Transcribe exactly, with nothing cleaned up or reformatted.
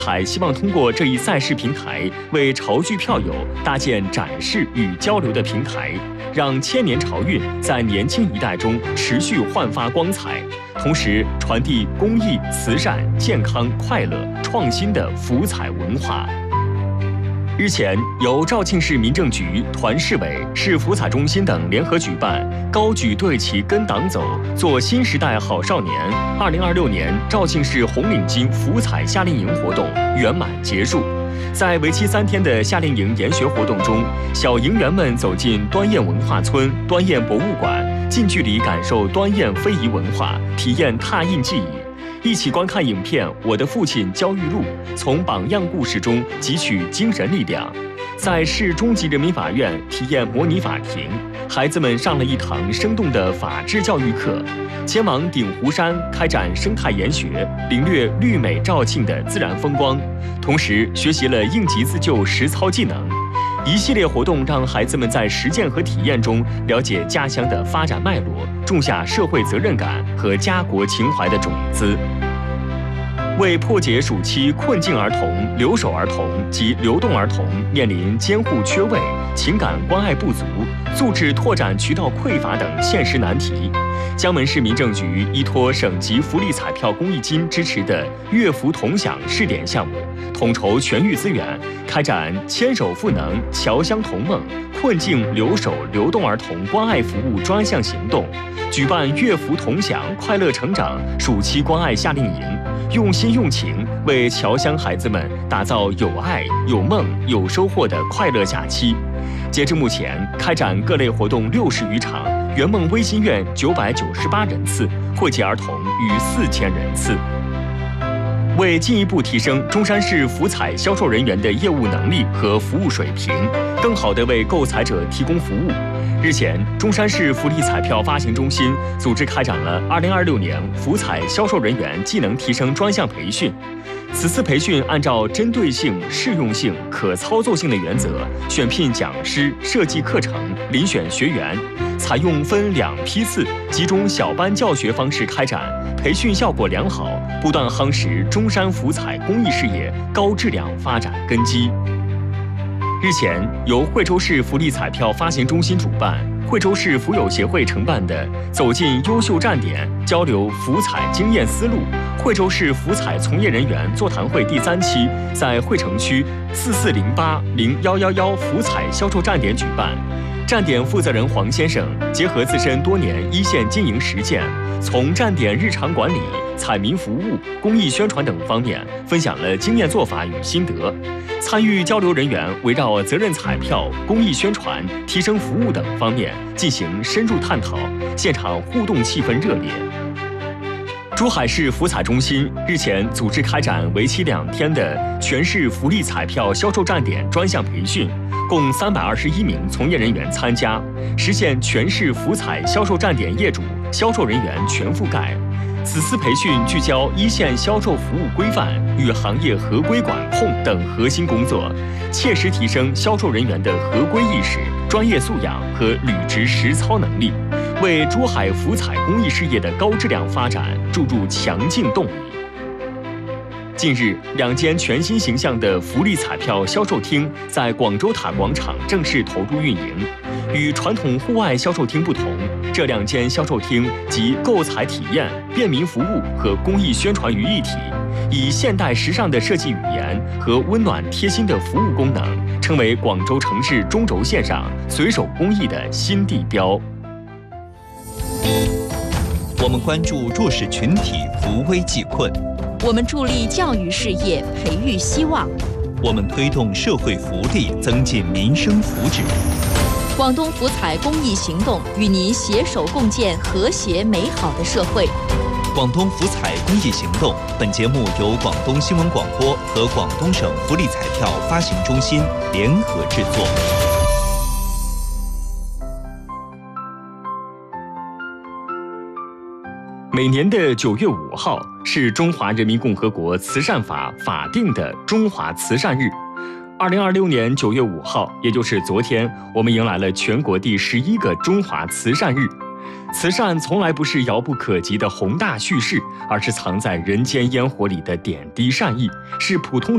还希望通过这一赛事平台，为潮剧票友搭建展示与交流的平台，让千年潮运在年轻一代中持续焕发光彩，同时传递公益、慈善、健康、快乐、创新的福彩文化。日前，由肇庆市民政局、团市委、市福彩中心等联合举办“高举队旗跟党走，做新时代好少年”二零二六年肇庆市红领巾福彩夏令营活动圆满结束。在为期三天的夏令营研学活动中，小营员们走进端砚文化村、端砚博物馆，近距离感受端砚非遗文化，体验拓印技艺。一起观看影片《我的父亲焦裕禄》，从榜样故事中汲取精神力量。在市中级人民法院体验模拟法庭，孩子们上了一堂生动的法治教育课。前往鼎湖山开展生态研学，领略绿美肇庆的自然风光，同时学习了应急自救实操技能。一系列活动让孩子们在实践和体验中了解家乡的发展脉络，种下社会责任感和家国情怀的种子。为破解暑期困境儿童、留守儿童及流动儿童面临监护缺位、情感关爱不足、素质拓展渠道匮乏等现实难题，江门市民政局依托省级福利彩票公益金支持的乐福同享试点项目，统筹全域资源，开展牵手赋能、侨乡同梦、困境留守流动儿童关爱服务专项行动，举办乐福同享快乐成长暑期关爱夏令营，用心用情为侨乡孩子们打造有爱、有梦、有收获的快乐假期。截至目前，开展各类活动六十余场，圆梦微心愿九百九十八人次，惠及儿童逾四千人次。为进一步提升中山市福彩销售人员的业务能力和服务水平，更好地为购彩者提供服务，日前，中山市福利彩票发行中心组织开展了二零二六年福彩销售人员技能提升专项培训。此次培训按照针对性、适用性、可操作性的原则，选聘讲师、设计课程、遴选学员，采用分两批次集中小班教学方式开展，培训效果良好，不断夯实中山福彩公益事业高质量发展根基。日前，由惠州市福利彩票发行中心主办，惠州市福友协会承办的“走进优秀站点，交流福彩经验思路”惠州市福彩从业人员座谈会第三期，在惠城区四四零八零幺幺幺福彩销售站点举办。站点负责人黄先生结合自身多年一线经营实践，从站点日常管理、彩民服务、公益宣传等方面分享了经验做法与心得。参与交流人员围绕责任彩票、公益宣传、提升服务等方面进行深入探讨，现场互动气氛热烈。珠海市福彩中心日前组织开展为期两天的全市福利彩票销售站点专项培训，共三百二十一名从业人员参加，实现全市福彩销售站点业主、销售人员全覆盖。此次培训聚焦一线销售服务规范与行业合规管控等核心工作，切实提升销售人员的合规意识、专业素养和履职实操能力，为珠海福彩公益事业的高质量发展注入强劲动力。近日，两间全新形象的福利彩票销售厅在广州塔广场正式投入运营。与传统户外销售厅不同，这两间销售厅集购彩体验、便民服务和公益宣传于一体，以现代时尚的设计语言和温暖贴心的服务功能，成为广州城市中轴线上随手公益的新地标。 我们关注弱势群体扶危济困， 我们助力教育事业培育希望， 我们推动社会福利增进民生福祉。 广东福彩公益行动与您携手共建和谐美好的社会。 广东福彩公益行动，本节目由广东新闻广播和广东省福利彩票发行中心联合制作。 每年的九月五号是中华人民共和国慈善法法定的中华慈善日。二零二六年九月五号，也就是昨天，我们迎来了全国第十一个中华慈善日。慈善从来不是遥不可及的宏大叙事，而是藏在人间烟火里的点滴善意，是普通